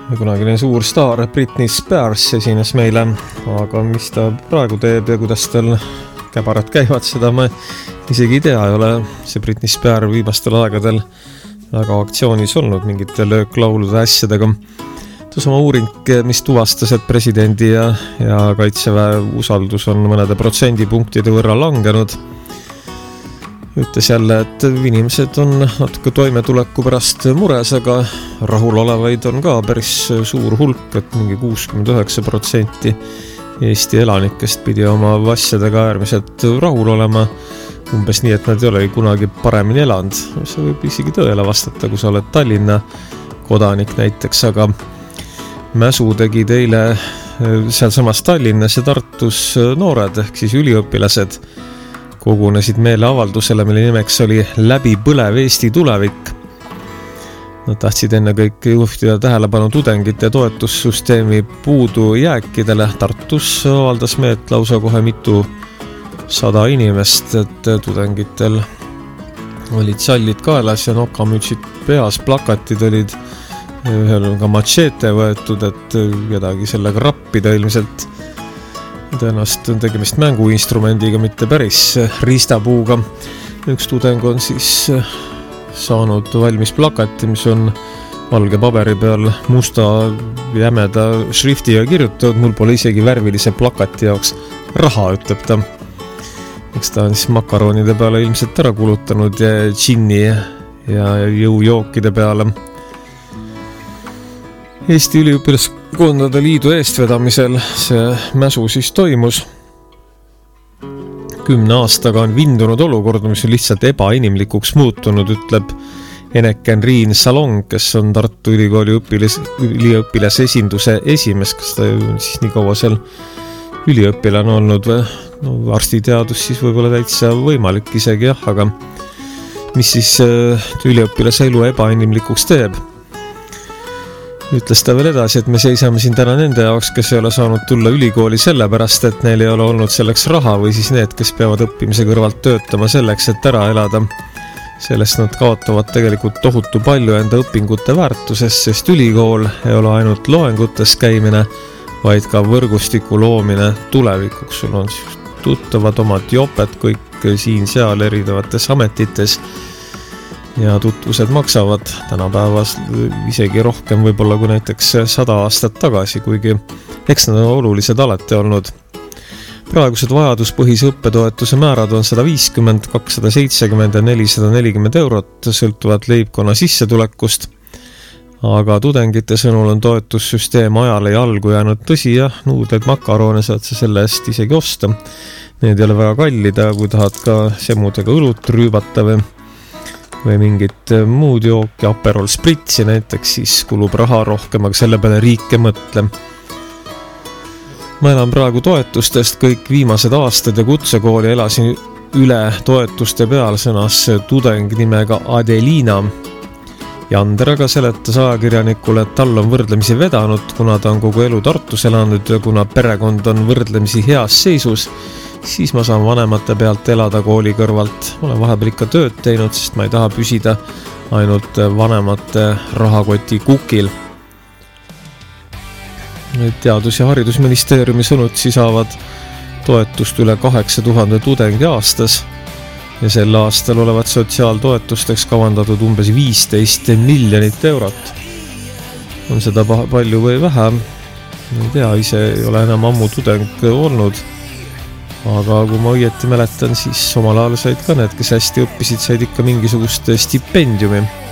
kunagine suur staar Britney Spears esines meile, aga mis ta praegu teeb ja kuidas tal käbarad käivad, seda ma isegi ei tea, ei ole see Britney Spears viimastel aegadel väga aktsioonis olnud mingite lööklaulude asjadega. Tuus oma uuring, mis tuvastas, et presidendi ja kaitseväe usaldus on mõnede protsendipunktide võrra langenud. Ütles jälle, et inimesed on natuke toimetuleku pärast mures, aga rahulolevaid on ka päris suur hulk, et mingi 69% Eesti elanikest pidi oma asjadega äärmiselt rahul olema. Umbes nii, et nad ei ole kunagi paremini elanud. See võib isegi tõele vastata, kui sa oled Tallinna kodanik näiteks, aga Mäsu tegi teile sealsamas Tallinnas ja Tartus noored ehk siis üliõpilased kogunesid meeleavaldusele, mille nimeks oli Läbi põlev Eesti tulevik. Nad tahtsid enne kõik juhtida tähelepanu tudengite toetussüsteemi puudujääkidele. Tartus avaldas meelt lausa kohe mitu 100 inimest, et tudengitel olid sallid kaelas ja nokamütsid peas, plakatid olid ühel ka machete võetud, et kedagi sellega rappida ilmselt. Tõenäoliselt on tegemist mänguinstrumendiga, mitte päris riistapuuga. Üks tudeng on siis saanud valmis plakati, mis on valge paberi peal musta jämeda šriftiga kirjutatud. Mul pole isegi värvilise plakati jaoks raha, ütleb ta. Eks ta on siis makaronide peale ilmselt ära kulutanud ja džinni ja jõujookide peale. Eesti üliõpilaskondade liidu eestvedamisel see mäsu siis toimus. 10 aastaga on vindunud olukord, mis on lihtsalt ebainimlikuks muutunud, ütleb Eneken Riin Salong, kes on Tartu Ülikooli üliõpilasesinduse esimees, kas ta siis nii kaua seal üliõpilane olnud või? No, arstiteadus siis võib-olla täitsa võimalik isegi jah, aga mis siis üliõpilase elu ebainimlikuks teeb? Ütles ta veel edasi, et me seisame siin täna nende jaoks, kes ei ole saanud tulla ülikooli sellepärast, et neil ei ole olnud selleks raha või siis need, kes peavad õppimise kõrvalt töötama selleks, et ära elada. Sellest nad kaotavad tegelikult tohutu palju enda õpingute väärtusest, sest ülikool ei ole ainult loengutes käimine, vaid ka võrgustiku loomine tulevikuks. Sul on tuttavad omad joped kõik siin-seal erinevates ametites ja tutvused maksavad tänapäevas isegi rohkem võib-olla kui näiteks 100 aastat tagasi, kuigi eks nad on olulised alati olnud. Praegused vajaduspõhise õppetoetuse määrad on 150, 270 ja 440 eurot sõltuvad leibkonna sissetulekust, aga tudengite sõnul on toetussüsteem ajale ja algu jäänud. Tõsi jah, nuudleid makaroone saad sa selle eest isegi osta. Need ei ole väga kallid, aga kui tahad ka semudega õlut rüübata või mingit muud jooki, Aperol Spritsi näiteks, siis kulub raha rohkem, aga selle peale riik ei mõtle. Ma elan praegu toetustest kõik viimased aastad ja kutsekooli elasin üle toetuste peal, sõnas tudeng nimega Adelina. Jander aga seletas ajakirjanikule, et tal on võrdlemisi vedanud, kuna ta on kogu elu Tartus elanud ja kuna perekond on võrdlemisi heas seisus, siis ma saan vanemate pealt elada kooli kõrvalt. Olen vahepeal ikka tööd teinud, sest ma ei taha püsida ainult vanemate rahakoti kukil. Teadus- ja haridusministeeriumi sõnutsi saavad toetust üle 8000 tudengi aastas ja sel aastal olevat sotsiaaltoetusteks kavandatud umbes 15 miljonit eurot. On seda palju või vähe? Ei tea, ise ei ole enam ammu tudeng olnud. Aga kui ma õieti mäletan, siis omal ajal said ka need, kes hästi õppisid, said ikka mingisugust stipendiumi.